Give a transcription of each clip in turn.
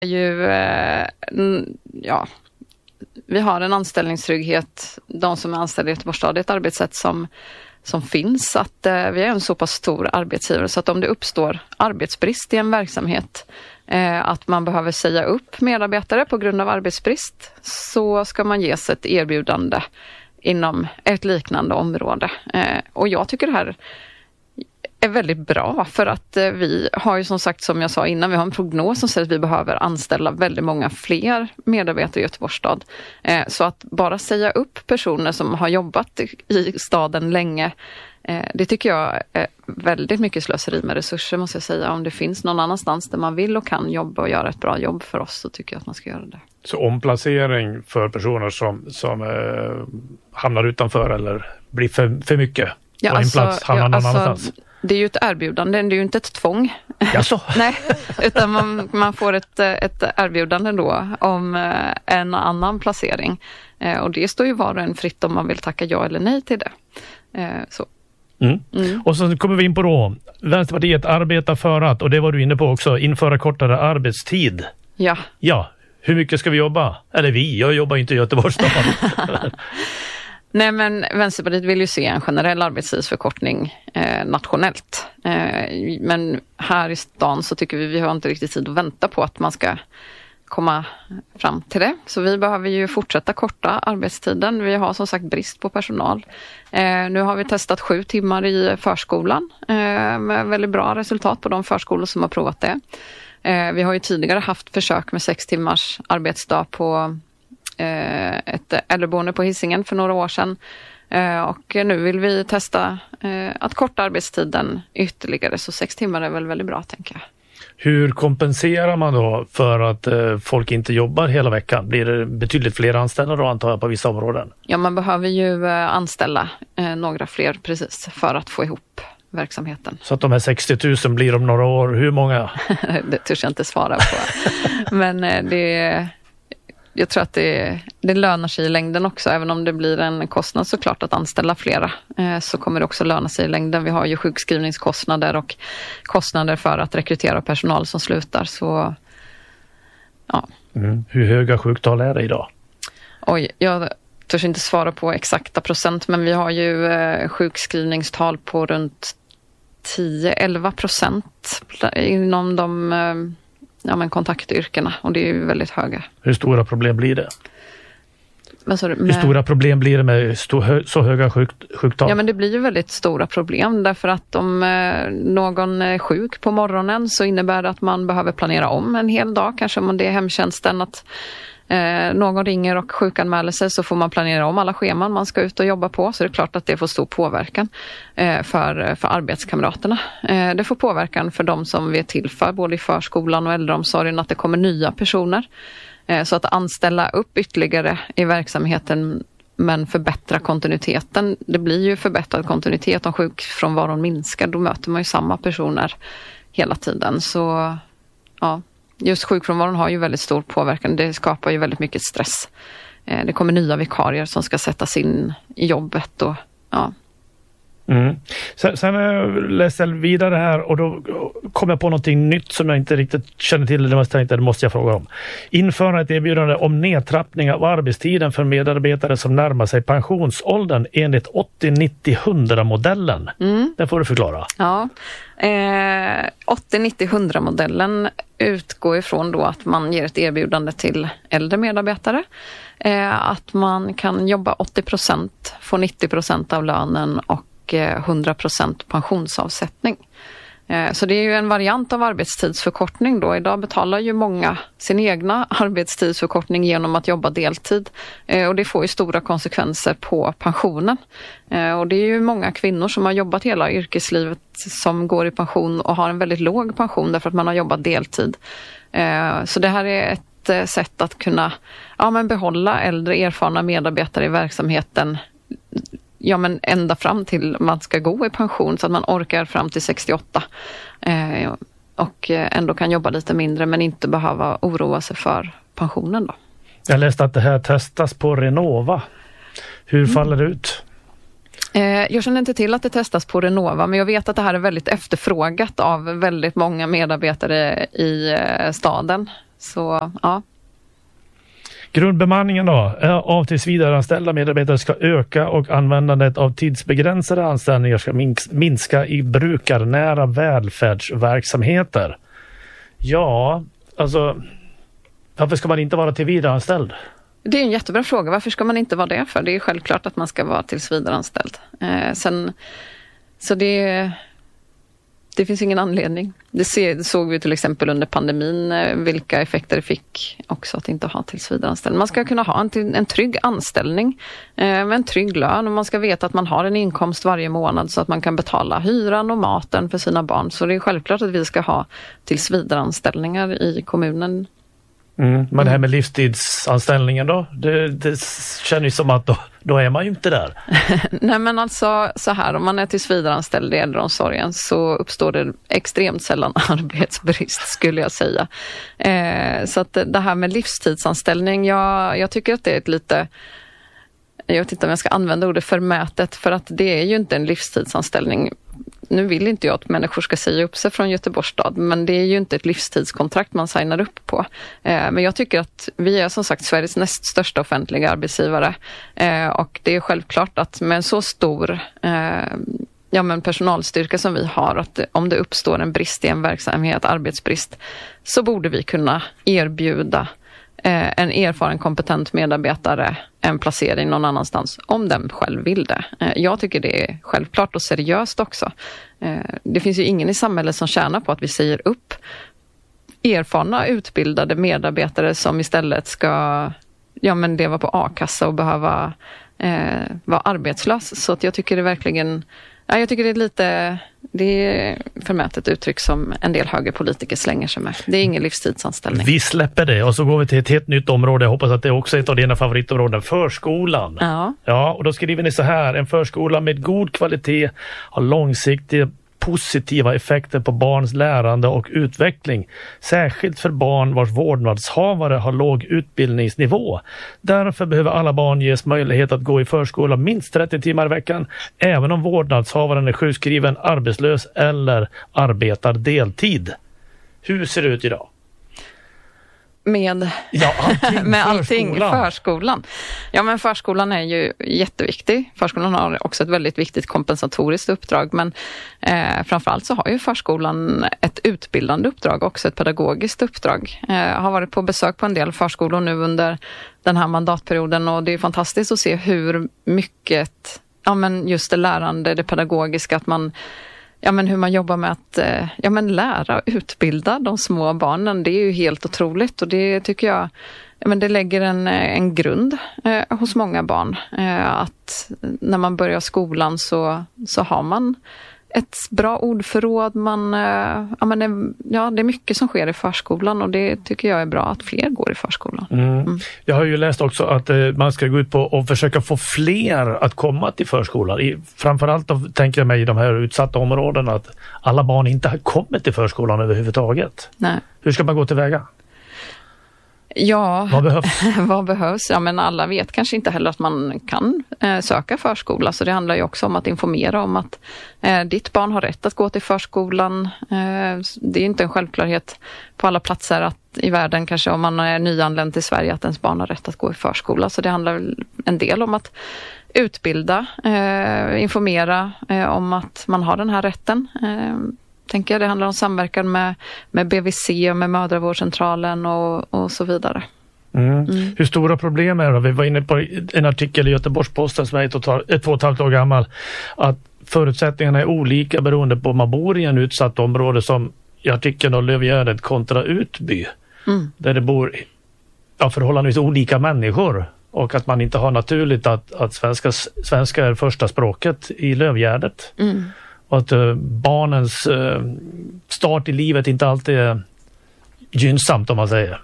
Vi har en anställningstrygghet. De som är anställda i Göteborgs stad, det är ett arbetssätt som finns. Att vi är en så pass stor arbetsgivare så att om det uppstår arbetsbrist i en verksamhet, att man behöver säga upp medarbetare på grund av arbetsbrist, så ska man ges ett erbjudande inom ett liknande område. Och jag tycker det här är väldigt bra, för att vi har ju som sagt, som jag sa innan, vi har en prognos som säger att vi behöver anställa väldigt många fler medarbetare i Göteborgs stad. Så att bara säga upp personer som har jobbat i staden länge, det tycker jag är väldigt mycket slöseri med resurser, måste jag säga. Om det finns någon annanstans där man vill och kan jobba och göra ett bra jobb för oss, så tycker jag att man ska göra det. Så omplacering för personer som hamnar utanför eller blir för mycket på en plats, hamnar någon annanstans? Det är ju ett erbjudande, det är ju inte ett tvång. Jaså? Nej, utan man får ett erbjudande då om en annan placering. Och det står ju var och en fritt om man vill tacka ja eller nej till det. Så. Och så kommer vi in på då, Vänsterpartiet arbetar för att, och det var du inne på också, införa kortare arbetstid. Ja, hur mycket ska vi jobba? Eller jag jobbar inte i Göteborgs stad. Nej, men Vänsterpartiet vill ju se en generell arbetstidsförkortning nationellt. Men här i stan så tycker vi har inte riktigt tid att vänta på att man ska komma fram till det. Så vi behöver ju fortsätta korta arbetstiden. Vi har som sagt brist på personal. Nu har vi testat 7 timmar i förskolan med väldigt bra resultat på de förskolor som har provat det. Vi har ju tidigare haft försök med 6 timmars arbetsdag på ett äldreboende på Hisingen för några år sedan. Och nu vill vi testa att korta arbetstiden ytterligare, så 6 timmar är väl väldigt bra, tänker jag. Hur kompenserar man då för att folk inte jobbar hela veckan? Blir det betydligt fler anställda då, antar jag, på vissa områden? Ja, man behöver ju anställa några fler precis för att få ihop verksamheten. Så att de här 60 000 blir om några år, hur många? Det törs jag inte svara på. Men jag tror att det lönar sig i längden också. Även om det blir en kostnad såklart att anställa flera, så kommer det också löna sig i längden. Vi har ju sjukskrivningskostnader och kostnader för att rekrytera personal som slutar. Så, ja. Hur höga sjuktal är det idag? Oj, jag törs inte svara på exakta procent, men vi har ju sjukskrivningstal på runt 10-11% inom de kontaktyrkena, och det är ju väldigt höga. Hur stora problem blir det? Hur stora problem blir det med så höga sjuktal? Ja, men det blir ju väldigt stora problem, därför att om någon är sjuk på morgonen så innebär det att man behöver planera om en hel dag. Kanske om det är hemtjänsten, att någon ringer och sjukanmäler sig, så får man planera om alla scheman man ska ut och jobba på. Så det är klart att det får stor påverkan för arbetskamraterna. Det får påverkan för de som vi är till för, både i förskolan och äldreomsorgen, att det kommer nya personer. Så att anställa upp ytterligare i verksamheten men förbättra kontinuiteten. Det blir ju förbättrad kontinuitet om sjukfrånvaron minskar. Då möter man ju samma personer hela tiden. Så ja, just sjukfrånvaron har ju väldigt stor påverkan. Det skapar ju väldigt mycket stress. Det kommer nya vikarier som ska sättas in i jobbet. Och, ja. Sen läste jag vidare här och då kom jag på någonting nytt som jag inte riktigt känner till. Det måste jag fråga om. Införa ett erbjudande om nedtrappning av arbetstiden för medarbetare som närmar sig pensionsåldern enligt 80-90-100-modellen. Den får du förklara. Ja, 80-90-100-modellen utgår ifrån då att man ger ett erbjudande till äldre medarbetare. Att man kan jobba 80%, få 90% av lönen och 100% pensionsavsättning. Så det är ju en variant av arbetstidsförkortning då. Idag betalar ju många sin egna arbetstidsförkortning genom att jobba deltid. Och det får ju stora konsekvenser på pensionen. Och det är ju många kvinnor som har jobbat hela yrkeslivet som går i pension och har en väldigt låg pension därför att man har jobbat deltid. Så det här är ett sätt att kunna behålla äldre erfarna medarbetare i verksamheten ända fram till man ska gå i pension, så att man orkar fram till 68 och ändå kan jobba lite mindre men inte behöva oroa sig för pensionen då. Jag läste att det här testas på Renova. Hur faller det ut? Jag känner inte till att det testas på Renova, men jag vet att det här är väldigt efterfrågat av väldigt många medarbetare i staden. Så ja. Grundbemanningen då, av tillsvidareanställda medarbetare ska öka och användandet av tidsbegränsade anställningar ska minska i brukarnära välfärdsverksamheter. Ja, alltså varför ska man inte vara tillsvidareanställd? Det är en jättebra fråga. Varför ska man inte vara det för? Det är självklart att man ska vara tillsvidareanställd. Så det finns ingen anledning. Det såg vi till exempel under pandemin vilka effekter det fick också att inte ha tillsvidareanställning. Man ska kunna ha en trygg anställning med en trygg lön och man ska veta att man har en inkomst varje månad så att man kan betala hyran och maten för sina barn. Så det är självklart att vi ska ha tillsvidareanställningar i kommunen. Men det här med livstidsanställningen då? Det känns ju som att då är man ju inte där. Nej men alltså så här, om man är tillsvidareanställd i äldreomsorgen så uppstår det extremt sällan arbetsbrist skulle jag säga. Så att det här med livstidsanställning, jag tycker att det är ett lite... Jag vet inte om jag ska använda ordet förmätet för att det är ju inte en livstidsanställning. Nu vill inte jag att människor ska säga upp sig från Göteborgs stad, men det är ju inte ett livstidskontrakt man signar upp på. Men jag tycker att vi är som sagt Sveriges näst största offentliga arbetsgivare och det är självklart att med en så stor personalstyrka som vi har, att om det uppstår en brist i en verksamhet, arbetsbrist, så borde vi kunna erbjuda en erfaren kompetent medarbetare en placering någon annanstans om den själv vill det. Jag tycker det är självklart och seriöst också. Det finns ju ingen i samhället som tjänar på att vi säger upp erfarna utbildade medarbetare som istället ska leva på a-kassa och behöva vara arbetslös. Så att jag tycker det verkligen... Jag tycker det är förmätet uttryck som en del högerpolitiker slänger sig med. Det är ingen livstidsanställning. Vi släpper det och så går vi till ett helt nytt område. Jag hoppas att det är också ett av dina favoritområden. Förskolan. Ja, och då skriver ni så här. En förskola med god kvalitet har långsiktiga positiva effekter på barns lärande och utveckling. Särskilt för barn vars vårdnadshavare har låg utbildningsnivå. Därför behöver alla barn ges möjlighet att gå i förskola minst 30 timmar i veckan, även om vårdnadshavaren är sjukskriven, arbetslös eller arbetar deltid. Hur ser det ut idag? Med allting. Förskolan. Ja, men förskolan är ju jätteviktig. Förskolan har också ett väldigt viktigt kompensatoriskt uppdrag, men framförallt så har ju förskolan ett utbildande uppdrag, också ett pedagogiskt uppdrag. Jag har varit på besök på en del förskolor nu under den här mandatperioden och det är fantastiskt att se hur mycket, just det lärande, det pedagogiska, att man hur man jobbar med att lära och utbilda de små barnen, det är ju helt otroligt och det tycker jag, det lägger en grund hos många barn. Att när man börjar skolan så har man ett bra ordförråd, det är mycket som sker i förskolan och det tycker jag är bra att fler går i förskolan. Jag har ju läst också att man ska gå ut på och försöka få fler att komma till förskolan. Framförallt då, tänker jag mig i de här utsatta områdena, att alla barn inte har kommit till förskolan överhuvudtaget. Nej. Hur ska man gå tillväga? Ja, vad behövs? Vad behövs? Ja, men alla vet kanske inte heller att man kan söka förskola, så det handlar ju också om att informera om att ditt barn har rätt att gå till förskolan. Det är inte en självklarhet på alla platser i världen, kanske om man är nyanländ till Sverige, att ens barn har rätt att gå i förskola. Så det handlar en del om att utbilda, informera om att man har den här rätten. Tänker jag, det handlar om samverkan med BVC och med mödravårdscentralen och så vidare. Hur stora problem är det? Vi var inne på en artikel i Göteborgs-Posten som är 2,5 år gammal, att förutsättningarna är olika beroende på om man bor i en utsatt område, som i artikeln av Lövgärdet kontra Utby, där det bor förhållandevis olika människor och att man inte har naturligt att svenska är första språket i Lövgärdet. Och att barnens start i livet inte alltid är gynnsamt, om man säger.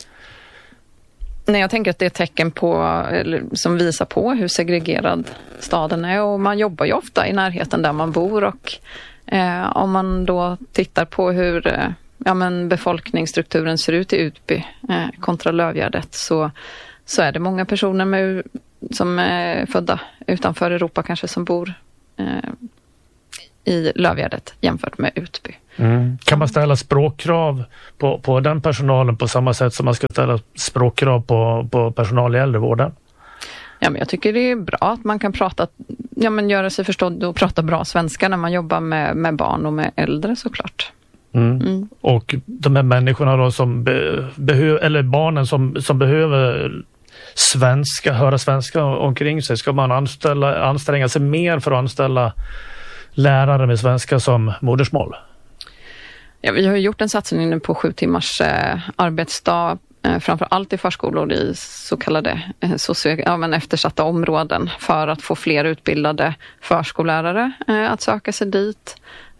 Nej, jag tänker att det är ett tecken på, som visar på hur segregerad staden är, och man jobbar ju ofta i närheten där man bor, och om man då tittar på hur befolkningsstrukturen ser ut i Utby kontra Lövgärdet, så är det många personer som är födda utanför Europa kanske som bor i Lövgärdet jämfört med Utby. Kan man ställa språkkrav på den personalen på samma sätt som man ska ställa språkkrav på personal i äldrevården? Ja, men jag tycker det är bra att man kan göra sig förstådd och prata bra svenska när man jobbar med barn och med äldre såklart. Och de här människorna då som eller barnen som behöver höra svenska omkring sig, ska man anstränga sig mer för att anställa lärare med svenska som modersmål? Ja, vi har ju gjort en satsning nu på 7 timmars arbetsdag, framför allt i förskolor i så kallade eftersatta områden, för att få fler utbildade förskollärare att söka sig dit.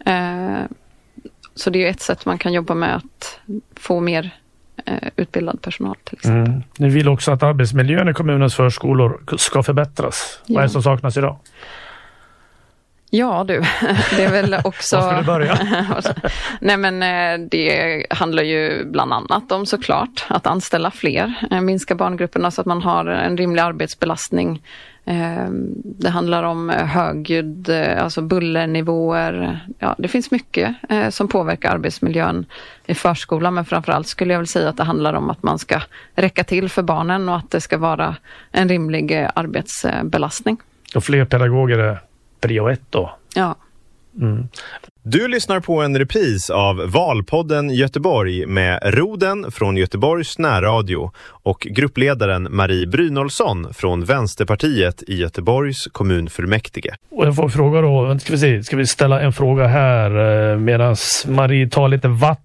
Så det är ett sätt man kan jobba med att få mer utbildad personal till exempel. Ni vill också att arbetsmiljön i kommunens förskolor ska förbättras. Vad är det som saknas idag? Ja du, det är väl också... Var ska du börja? Nej, men det handlar ju bland annat om såklart att anställa fler, minska barngrupperna så att man har en rimlig arbetsbelastning. Det handlar om högljudd, alltså bullernivåer. Ja, det finns mycket som påverkar arbetsmiljön i förskolan, men framförallt skulle jag väl säga att det handlar om att man ska räcka till för barnen och att det ska vara en rimlig arbetsbelastning. Och fler pedagoger är prio 1 då? Ja. Du lyssnar på en repris av Valpodden Göteborg med Roden från Göteborgs närradio och gruppledaren Marie Brynolfsson från Vänsterpartiet i Göteborgs kommunfullmäktige. Och jag får fråga då, ska vi ställa en fråga här medan Marie tar lite vatten.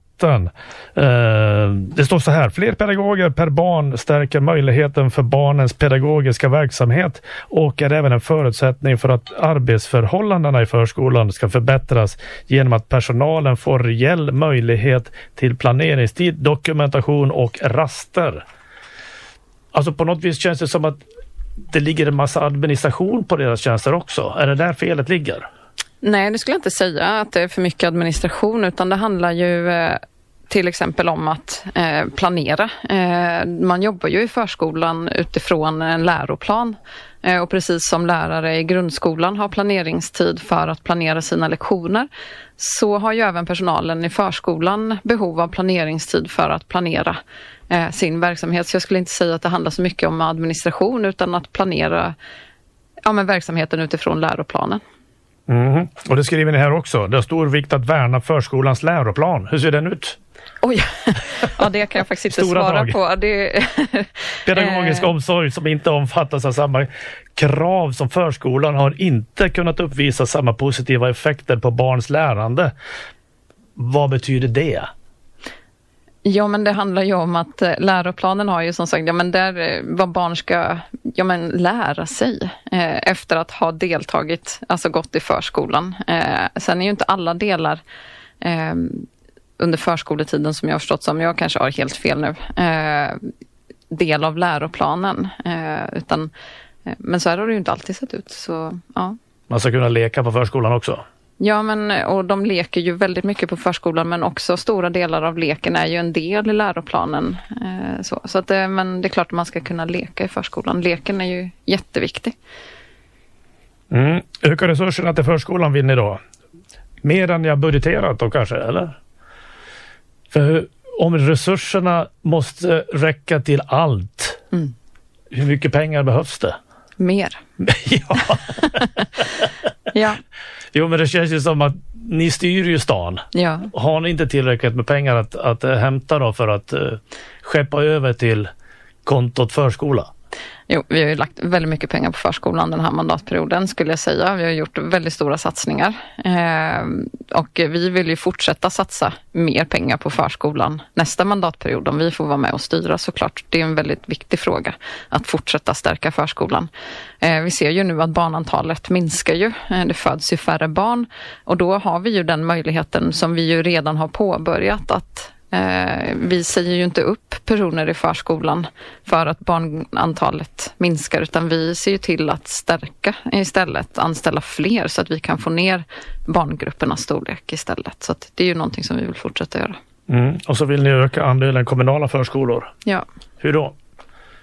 Det står så här: fler pedagoger per barn stärker möjligheten för barnens pedagogiska verksamhet och är även en förutsättning för att arbetsförhållandena i förskolan ska förbättras genom att personalen får reell möjlighet till planeringstid, dokumentation och raster. Alltså på något vis känns det som att det ligger en massa administration på deras tjänster också. Är det där felet ligger? Nej, det skulle jag inte säga att det är för mycket administration, utan det handlar ju till exempel om att planera. Man jobbar ju i förskolan utifrån en läroplan och precis som lärare i grundskolan har planeringstid för att planera sina lektioner, så har ju även personalen i förskolan behov av planeringstid för att planera sin verksamhet. Så jag skulle inte säga att det handlar så mycket om administration utan att planera verksamheten utifrån läroplanen. Och det skriver ni här också. Det är stor vikt att värna förskolans läroplan. Hur ser den ut? Oj, ja, det kan jag faktiskt inte svara på. Pedagogisk omsorg som inte omfattas av samma krav som förskolan har inte kunnat uppvisa samma positiva effekter på barns lärande. Vad betyder det? Ja, men det handlar ju om att läroplanen har ju som sagt, vad barn ska lära sig efter att ha deltagit, alltså gått i förskolan. Sen är ju inte alla delar under förskoletiden, som jag har förstått som, jag kanske har helt fel nu, del av läroplanen. Men så här har det ju inte alltid sett ut. Så, ja. Man ska kunna leka på förskolan också? Ja, och de leker ju väldigt mycket på förskolan, men också stora delar av leken är ju en del i läroplanen. Men det är klart att man ska kunna leka i förskolan. Leken är ju jätteviktig. Öka resurserna till förskolan vill ni då? Mer än jag budgeterat då kanske, eller? För om resurserna måste räcka till allt, hur mycket pengar behövs det? Mer. Ja. Ja. Jo, men det känns ju som att ni styr ju stan. Ja. Har ni inte tillräckligt med pengar att hämta då för att skeppa över till kontot förskola? Jo, vi har ju lagt väldigt mycket pengar på förskolan den här mandatperioden skulle jag säga. Vi har gjort väldigt stora satsningar och vi vill ju fortsätta satsa mer pengar på förskolan nästa mandatperiod om vi får vara med och styra såklart. Det är en väldigt viktig fråga att fortsätta stärka förskolan. Vi ser ju nu att barnantalet minskar ju. Det föds ju färre barn och då har vi ju den möjligheten som vi ju redan har påbörjat att vi säger ju inte upp personer i förskolan för att barnantalet minskar, utan vi ser ju till att stärka istället, anställa fler så att vi kan få ner barngruppernas storlek istället. Så att det är ju någonting som vi vill fortsätta göra. Och så vill ni öka andelen kommunala förskolor. Ja. Hur då?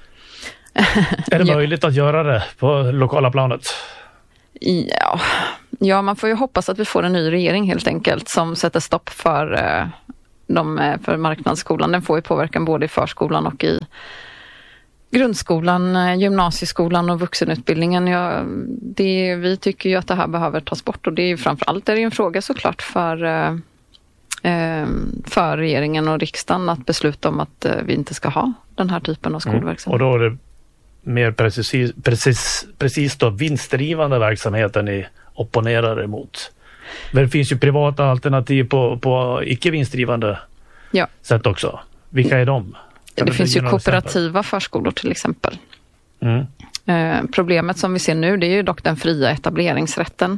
Är det möjligt att göra det på lokala planet? Ja, Ja, man får ju hoppas att vi får en ny regering helt enkelt som sätter stopp för marknadsskolan. Den får ju påverkan både i förskolan och i grundskolan, gymnasieskolan och vuxenutbildningen. Vi tycker ju att det här behöver tas bort, och det är ju framförallt en fråga såklart för regeringen och riksdagen att besluta om att vi inte ska ha den här typen av skolverksamhet. Och då är det mer precis då vinstdrivande verksamheten ni opponerar emot. Men det finns ju privata alternativ på icke vinstdrivande sätt också. Vilka är de? Det finns ju kooperativa förskolor till exempel. Problemet som vi ser nu, det är ju dock den fria etableringsrätten.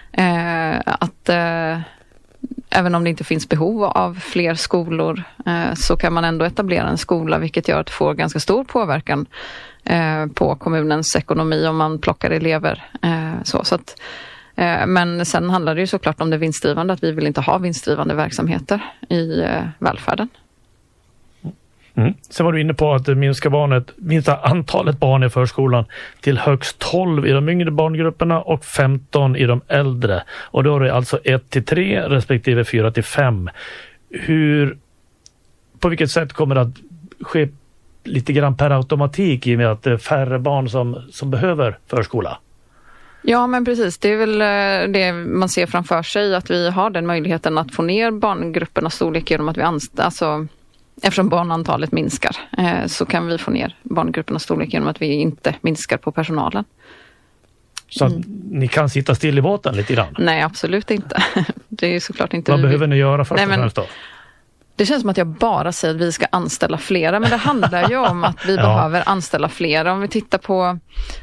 Även om det inte finns behov av fler skolor så kan man ändå etablera en skola, vilket gör att det får ganska stor påverkan på kommunens ekonomi om man plockar elever. Men sen handlar det ju såklart om det vinstdrivande, att vi vill inte ha vinstdrivande verksamheter i välfärden. Sen var du inne på att minsta antalet barn i förskolan till högst 12 i de yngre barngrupperna och 15 i de äldre. Och då är det alltså 1-3 respektive 4-5. På vilket sätt kommer det att ske lite grann per automatik i och med att det är färre barn som behöver förskola? Ja, men precis. Det är väl det man ser framför sig, att vi har den möjligheten att få ner barngruppernas storlek genom att vi eftersom barnantalet minskar så kan vi få ner barngruppernas storlek genom att vi inte minskar på personalen. Så att ni kan sitta still i båten lite grann? Nej, absolut inte. Det är såklart inte. Vad behöver ni göra först och främst då? Det känns som att jag bara säger att vi ska anställa flera, men det handlar ju om att vi behöver anställa flera. Om vi tittar på,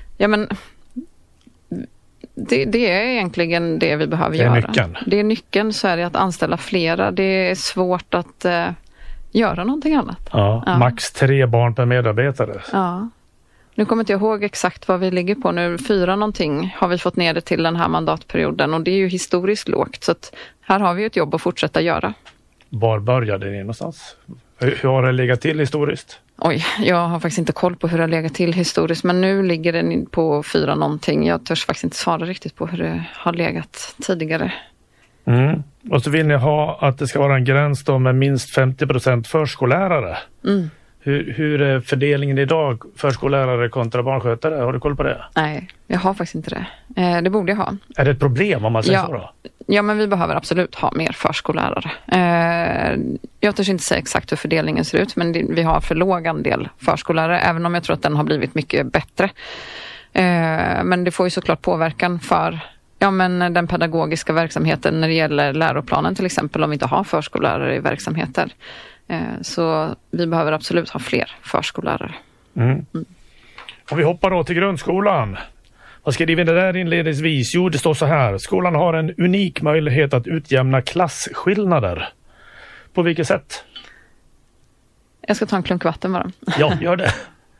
det är egentligen det vi behöver göra. Nyckeln. Det är nyckeln, så är det att anställa flera. Det är svårt att göra någonting annat. Max 3 barn per medarbetare. Ja. Nu kommer inte jag ihåg exakt vad vi ligger på nu. 4 någonting har vi fått ner det till den här mandatperioden, och det är ju historiskt lågt. Så att här har vi ett jobb att fortsätta göra. Var började ni någonstans? Hur har det legat till historiskt? Oj, jag har faktiskt inte koll på hur det har legat till historiskt, men nu ligger den på 4 någonting. Jag törs faktiskt inte svara riktigt på hur det har legat tidigare. Och så vill ni ha att det ska vara en gräns då med minst 50% förskollärare. Hur är fördelningen idag, förskollärare kontra barnskötare? Har du koll på det? Nej, jag har faktiskt inte det. Det borde jag ha. Är det ett problem om man säger så då? Ja, men vi behöver absolut ha mer förskollärare. Jag törs inte säga exakt hur fördelningen ser ut, men vi har för låg andel förskollärare, även om jag tror att den har blivit mycket bättre. Men det får ju såklart påverkan för den pedagogiska verksamheten när det gäller läroplanen till exempel, om vi inte har förskollärare i verksamheter. Så vi behöver absolut ha fler förskollärare. Och vi hoppar då till grundskolan. Vad skriver det där inledningsvis? Jo, det står så här. Skolan har en unik möjlighet att utjämna klasskillnader. På vilket sätt? Jag ska ta en klunk vatten bara. Ja, gör det.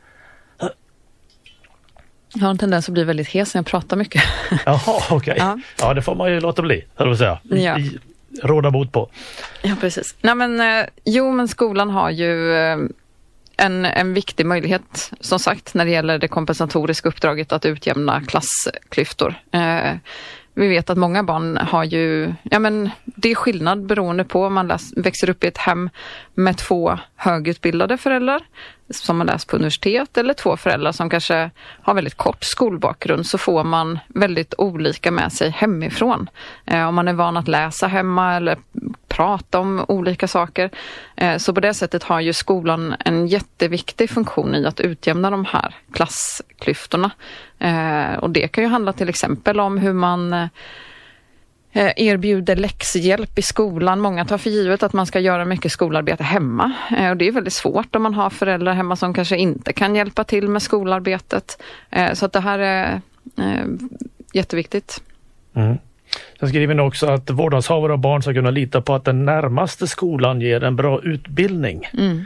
Jag har en tendens att bli väldigt hes när jag pratar mycket. Jaha, okej. Ja, det får man ju låta bli, höll jag säga. Råda bot på. Ja, precis. Nej, men skolan har ju en viktig möjlighet, som sagt, när det gäller det kompensatoriska uppdraget att utjämna klassklyftor. Vi vet att många barn har ju, det är skillnad beroende på om man växer upp i ett hem med 2 högutbildade föräldrar som har läst på universitet, eller 2 föräldrar som kanske har väldigt kort skolbakgrund, så får man väldigt olika med sig hemifrån. Om man är van att läsa hemma eller prata om olika saker. Så på det sättet har ju skolan en jätteviktig funktion i att utjämna de här klassklyftorna. Och det kan ju handla till exempel om hur man erbjuder läxhjälp i skolan. Många tar för givet att man ska göra mycket skolarbete hemma. Och det är väldigt svårt om man har föräldrar hemma som kanske inte kan hjälpa till med skolarbetet. Så att det här är jätteviktigt. Sen skriver ni också att vårdnadshavare och barn ska kunna lita på att den närmaste skolan ger en bra utbildning.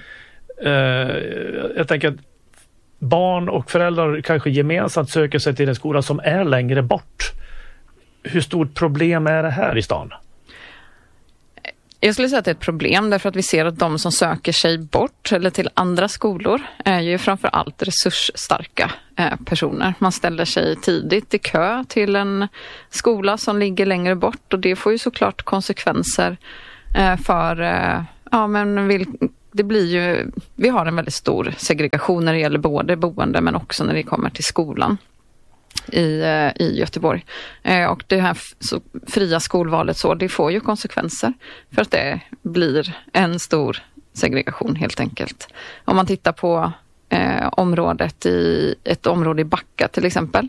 Jag tänker att barn och föräldrar kanske gemensamt söker sig till en skola som är längre bort. Hur stort problem är det här i stan? Jag skulle säga att det är ett problem därför att vi ser att de som söker sig bort eller till andra skolor är ju framför allt resursstarka personer. Man ställer sig tidigt i kö till en skola som ligger längre bort och det får ju såklart konsekvenser för, det blir ju, vi har en väldigt stor segregation när det gäller både boende men också när det kommer till skolan i Göteborg. Och det här fria skolvalet det får ju konsekvenser för att det blir en stor segregation helt enkelt. Om man tittar på ett område i Backa till exempel,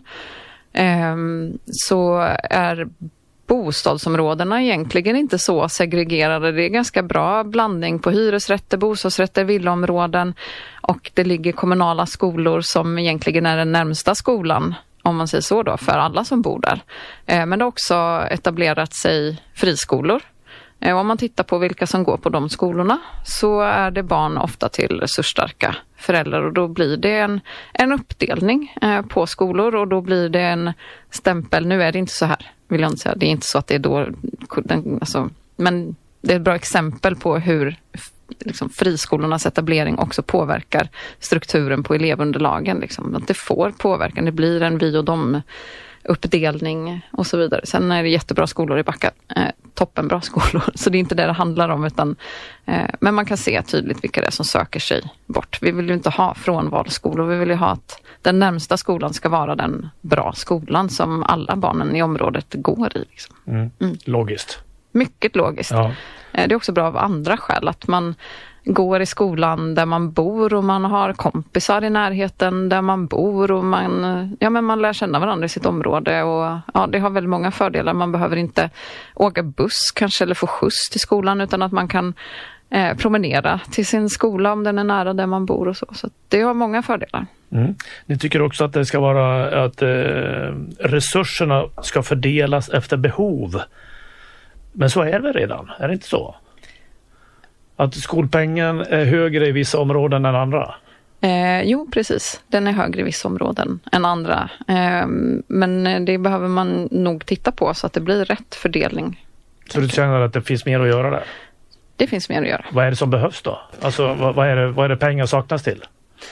så är bostadsområdena egentligen inte så segregerade. Det är ganska bra blandning på hyresrätter, bostadsrätter, villaområden och det ligger kommunala skolor som egentligen är den närmsta skolan, om man säger så då, för alla som bor där. Men det har också etablerat sig friskolor. Om man tittar på vilka som går på de skolorna så är det barn ofta till resursstarka föräldrar och då blir det en uppdelning på skolor och då blir det en stämpel. Nu är det inte så här, vill jag inte säga. Det är inte så att det är då, men det är ett bra exempel på hur liksom, friskolornas etablering också påverkar strukturen på elevunderlagen. Liksom. Att det får påverkan, det blir en vi och dem uppdelning och så vidare. Sen är det jättebra skolor i Backa, toppenbra skolor, så det är inte det handlar om utan, men man kan se tydligt vilka det är som söker sig bort. Vi vill ju inte ha frånvalsskolor, vi vill ju ha att den närmsta skolan ska vara den bra skolan som alla barnen i området går i. Liksom. Logiskt. Mycket logiskt. Ja. Det är också bra av andra skäl att man går i skolan där man bor och man har kompisar i närheten där man bor och man lär känna varandra i sitt område och det har väldigt många fördelar. Man behöver inte åka buss kanske eller få skjuts till skolan utan att man kan promenera till sin skola om den är nära där man bor och så. Så det har många fördelar. Ni tycker också att det ska vara att resurserna ska fördelas efter behov. Men så är det redan, är det inte så? Att skolpengen är högre i vissa områden än andra? Jo, precis. Den är högre i vissa områden än andra. Men det behöver man nog titta på så att det blir rätt fördelning. Så du känner att det finns mer att göra där? Det finns mer att göra. Vad är det som behövs då? Alltså, vad är det pengar saknas till?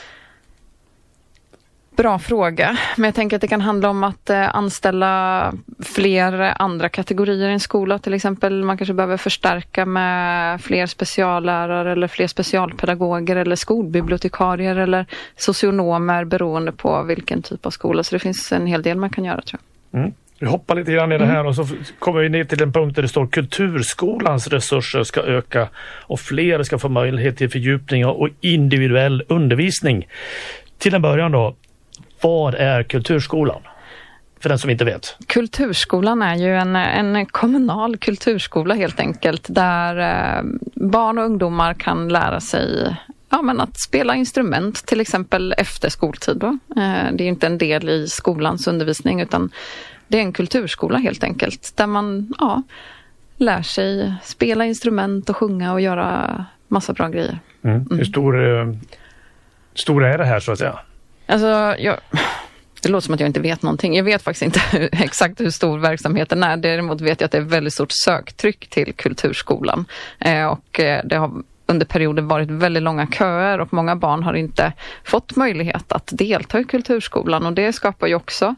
Bra fråga, men jag tänker att det kan handla om att anställa fler andra kategorier i en skola. Till exempel man kanske behöver förstärka med fler speciallärare eller fler specialpedagoger eller skolbibliotekarier eller socionomer beroende på vilken typ av skola. Så det finns en hel del man kan göra tror jag. Vi hoppar lite grann i det här och så kommer vi ner till en punkt där det står kulturskolans resurser ska öka och fler ska få möjlighet till fördjupning och individuell undervisning. Till en början då, vad är kulturskolan? För den som inte vet. Kulturskolan är ju en kommunal kulturskola helt enkelt där barn och ungdomar kan lära sig att spela instrument till exempel efter skoltid. Då. Det är inte en del i skolans undervisning utan det är en kulturskola helt enkelt där man lär sig spela instrument och sjunga och göra massa bra grejer. Hur stor är det här så att säga? Alltså, det låter som att jag inte vet någonting. Jag vet faktiskt inte exakt hur stor verksamheten är. Däremot vet jag att det är väldigt stort söktryck till kulturskolan. Och det har under perioden varit väldigt långa köer och många barn har inte fått möjlighet att delta i kulturskolan. Och det skapar ju också...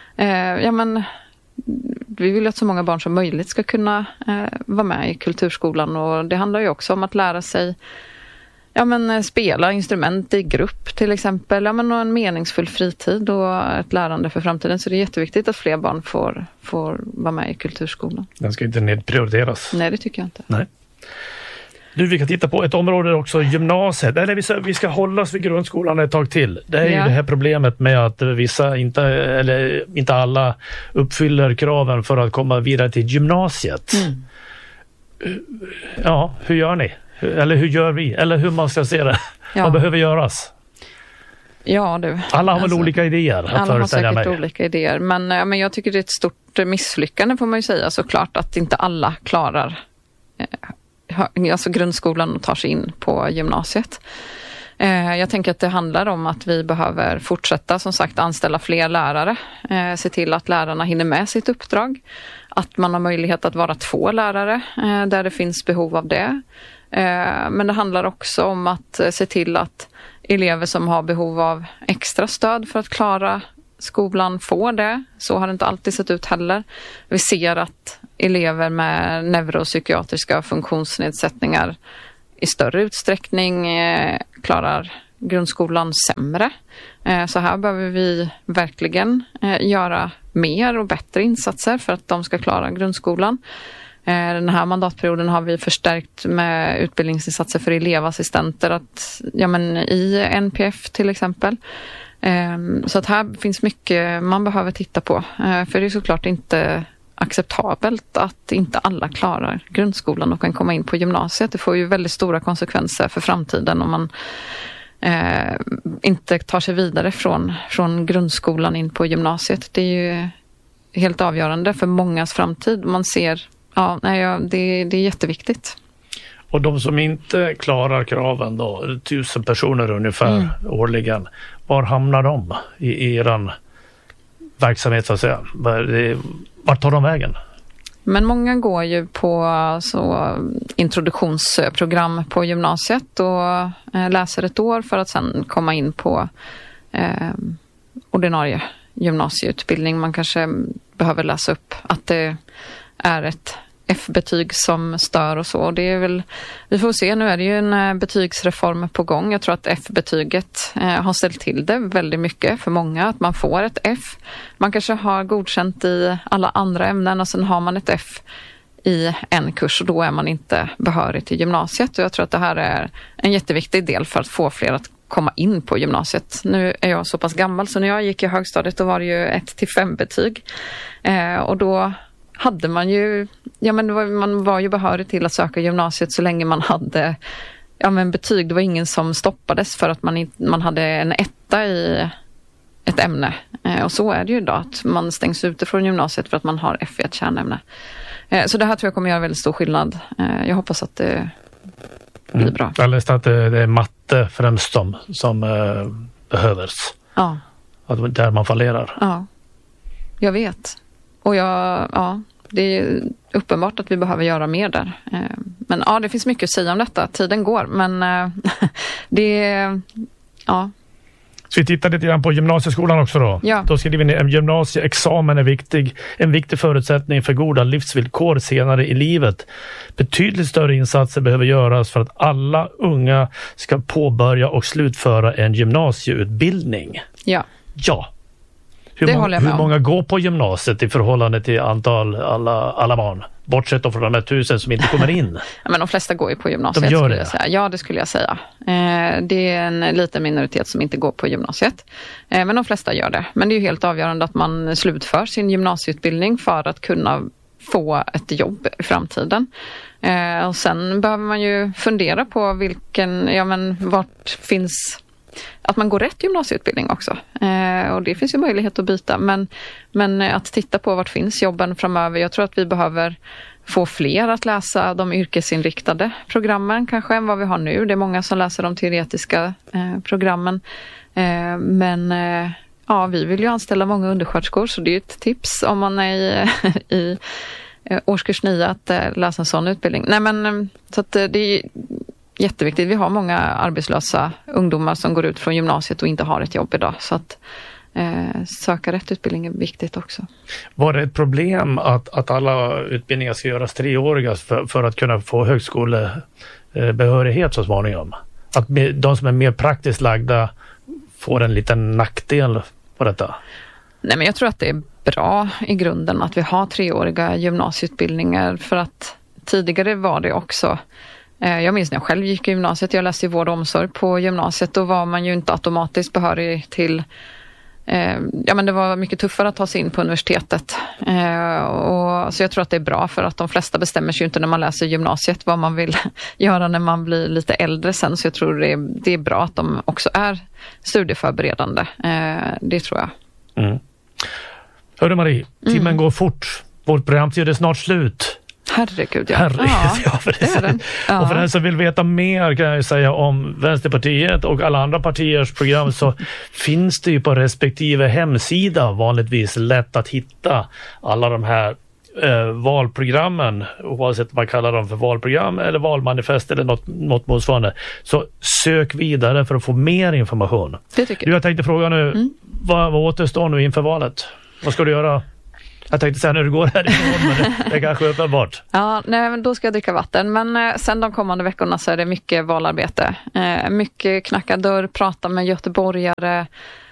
vi vill att så många barn som möjligt ska kunna vara med i kulturskolan. Och det handlar ju också om att lära sig... spela instrument i grupp till exempel. Och en meningsfull fritid och ett lärande för framtiden. Så det är jätteviktigt att fler barn får vara med i kulturskolan. Den ska inte nedprioriteras. Nej, det tycker jag inte. Nej. Nu vi kan titta på ett område också, gymnasiet. Eller vi ska hålla oss vid grundskolan ett tag till. Det är ju det här problemet med att vissa inte alla uppfyller kraven för att komma vidare till gymnasiet. Ja, hur gör ni? Eller hur gör vi? Eller hur man ska se det? Vad behöver göras? Ja, du. Alla har väl olika idéer. Alla har säkert olika idéer. Men jag tycker det är ett stort misslyckande får man ju säga såklart att inte alla klarar grundskolan och tar sig in på gymnasiet. Jag tänker att det handlar om att vi behöver fortsätta som sagt anställa fler lärare. Se till att lärarna hinner med sitt uppdrag. Att man har möjlighet att vara 2 lärare där det finns behov av det. Men det handlar också om att se till att elever som har behov av extra stöd för att klara skolan får det. Så har det inte alltid sett ut heller. Vi ser att elever med neuropsykiatriska funktionsnedsättningar i större utsträckning klarar grundskolan sämre. Så här behöver vi verkligen göra mer och bättre insatser för att de ska klara grundskolan. Den här mandatperioden har vi förstärkt med utbildningsinsatser för elevassistenter i NPF till exempel. Så att här finns mycket man behöver titta på. För det är såklart inte acceptabelt att inte alla klarar grundskolan och kan komma in på gymnasiet. Det får ju väldigt stora konsekvenser för framtiden om man inte tar sig vidare från grundskolan in på gymnasiet. Det är ju helt avgörande för mångas framtid. Man ser, det är jätteviktigt. Och de som inte klarar kraven då, 1000 personer ungefär årligen, var hamnar de i eran verksamhet så att säga? Vart tar de vägen? Men många går ju på introduktionsprogram på gymnasiet och läser ett år för att sedan komma in på ordinarie gymnasieutbildning. Man kanske behöver läsa upp att det är ett F-betyg som stör och så. Det är väl, vi får se, nu är det ju en betygsreform på gång. Jag tror att F-betyget har ställt till det väldigt mycket för många. Att man får ett F. Man kanske har godkänt i alla andra ämnen och sen har man ett F i en kurs och då är man inte behörig till gymnasiet. Och jag tror att det här är en jätteviktig del för att få fler att komma in på gymnasiet. Nu är jag så pass gammal så när jag gick i högstadiet då var det ju 1-5 betyg. Och då hade man ju, man var ju behörig till att söka gymnasiet så länge man hade betyg. Det var ingen som stoppades för att man hade en 1 i ett ämne. Och så är det ju idag, att man stängs ute från gymnasiet för att man har F i ett kärnämne. Så det här tror jag kommer göra väldigt stor skillnad. Jag hoppas att det blir bra. Jag läste att det är matte främst som behövs. Ja. Att där man fallerar. Ja, jag vet. Och det är uppenbart att vi behöver göra mer där. Men det finns mycket att säga om detta. Tiden går, men Så vi tittar lite grann på gymnasieskolan också då. Ja. Då skriver ni en gymnasieexamen är en viktig förutsättning för goda livsvillkor senare i livet. Betydligt större insatser behöver göras för att alla unga ska påbörja och slutföra en gymnasieutbildning. Ja. Hur många går på gymnasiet i förhållande till antal alla barn? Bortsett från de här 1000 som inte kommer in. Men de flesta går ju på gymnasiet. De gör det? Jag säga. Ja, det skulle jag säga. Det är en liten minoritet som inte går på gymnasiet. Men de flesta gör det. Men det är ju helt avgörande att man slutför sin gymnasieutbildning för att kunna få ett jobb i framtiden. Och sen behöver man ju fundera på vart finns att man går rätt gymnasieutbildning också. Och det finns ju möjlighet att byta. Men att titta på vart finns jobben framöver. Jag tror att vi behöver få fler att läsa de yrkesinriktade programmen kanske än vad vi har nu. Det är många som läser de teoretiska programmen. Men vi vill ju anställa många undersköterskor så det är ju ett tips om man är i årskurs 9 att läsa en sån utbildning. Så att det är jätteviktigt. Vi har många arbetslösa ungdomar som går ut från gymnasiet och inte har ett jobb idag. Så att söka rätt utbildning är viktigt också. Var det ett problem att alla utbildningar ska göras 3-åriga för att kunna få högskolebehörighet så småningom? Att de som är mer praktiskt lagda får en liten nackdel på detta? Nej, men jag tror att det är bra i grunden att vi har 3-åriga gymnasieutbildningar för att tidigare var det också. Jag minns när jag själv gick i gymnasiet, jag läste i vård och omsorg på gymnasiet, då var man ju inte automatiskt behörig till det var mycket tuffare att ta sig in på universitetet. Så jag tror att det är bra för att de flesta bestämmer sig inte när man läser gymnasiet vad man vill göra när man blir lite äldre sen. Så jag tror det är bra att de också är studieförberedande. Det tror jag. Hörru Marie, timmen går fort. Vårt programtid är snart slut. Herregud, ja. Ja, precis. Ja. Och för den som vill veta mer kan jag säga om Vänsterpartiet och alla andra partiers program, så finns det ju på respektive hemsida vanligtvis lätt att hitta alla de här valprogrammen, oavsett om man kallar dem för valprogram eller valmanifest eller något motsvarande. Så sök vidare för att få mer information. Det tycker jag tänkte fråga nu, vad återstår nu inför valet? Vad ska du göra? Jag tänkte säga när du går härifrån, men det är kanske uppenbart. Ja, nej, men då ska jag dricka vatten. Men sen de kommande veckorna så är det mycket valarbete. Mycket knacka dörr, prata med göteborgare,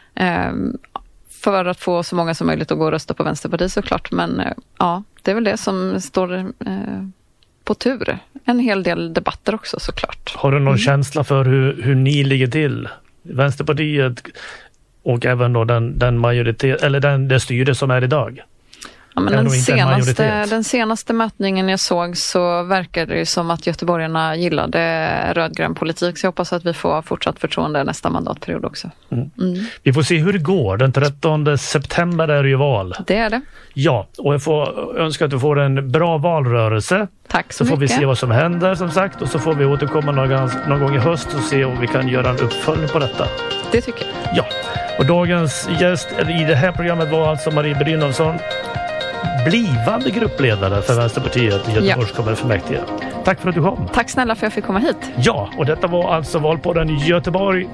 för att få så många som möjligt att gå och rösta på Vänsterpartiet såklart. Men ja, det är väl det som står på tur. En hel del debatter också såklart. Har du någon känsla för hur ni ligger till? Vänsterpartiet och även då den majoritet, eller det styre som är idag? Ja, men den senaste mätningen jag såg så verkar det ju som att göteborgarna gillade rödgrön politik, så jag hoppas att vi får fortsatt förtroende nästa mandatperiod också. Vi får se hur det går. Den 13 september är det ju val. Det är det. Ja, och jag får önska att du får en bra valrörelse. Tack så mycket. Så får vi se vad som händer som sagt, och så får vi återkomma någon gång i höst och se om vi kan göra en uppföljning på detta. Det tycker jag. Ja, och dagens gäst i det här programmet var alltså Marie Brynolfsson, blivande gruppledare för Vänsterpartiet i Göteborgs kommunfullmäktige. Tack för att du kom. Tack snälla för att jag fick komma hit. Ja, och detta var alltså Valpodden Göteborg,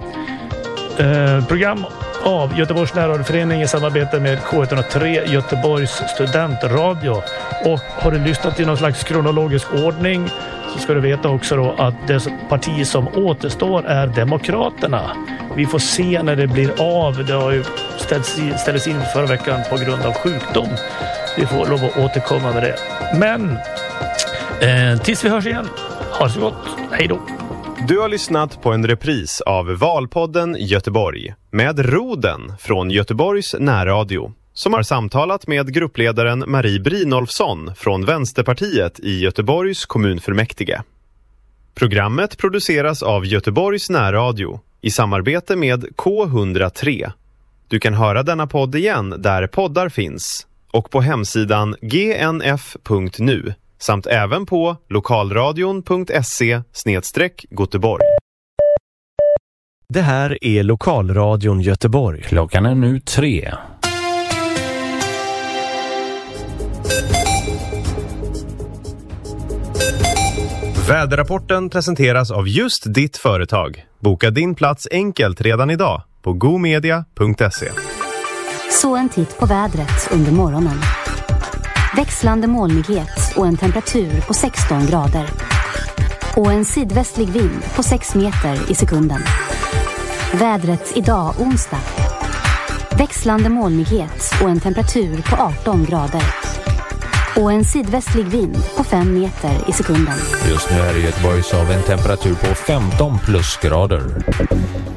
program av Göteborgs närradioförening i samarbete med K103 Göteborgs studentradio. Och har du lyssnat i någon slags kronologisk ordning så ska du veta också då att det parti som återstår är Demokraterna. Vi får se när det blir av. Det har ju ställts in förra veckan på grund av sjukdom. Vi får lov att återkomma med det. Men tills vi hörs igen, ha det så gott. Hej då. Du har lyssnat på en repris av Valpodden Göteborg med Roden från Göteborgs närradio, som har samtalat med gruppledaren Marie Brynolfsson från Vänsterpartiet i Göteborgs kommunfullmäktige. Programmet produceras av Göteborgs närradio i samarbete med K103. Du kan höra denna podd igen där poddar finns och på hemsidan gnf.nu samt även på lokalradion.se/Göteborg. Det här är Lokalradion Göteborg. Klockan är nu 3. Väderrapporten presenteras av just ditt företag. Boka din plats enkelt redan idag på gomedia.se. Så en titt på vädret under morgonen. Växlande molnighet och en temperatur på 16 grader. Och en sydvästlig vind på 6 meter i sekunden. Vädret idag onsdag. Växlande molnighet och en temperatur på 18 grader. Och en sydvästlig vind på 5 meter i sekunden. Just nu är det Göteborg så av en temperatur på 15 plusgrader.